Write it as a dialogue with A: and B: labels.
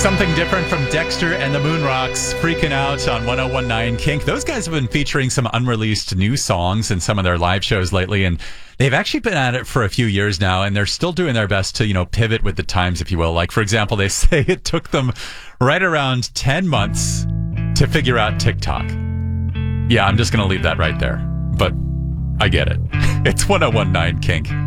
A: Something different from Dexter and the Moonrocks, Freaking Out on 1019 Kink. Those guys have been featuring some unreleased new songs in some of their live shows lately, and they've actually been at it for a few years now, and they're still doing their best to, pivot with the times, if you will. Like, for example, they say it took them right around 10 months to figure out TikTok. Yeah, I'm just going to leave that right there, but I get it. It's 1019 Kink.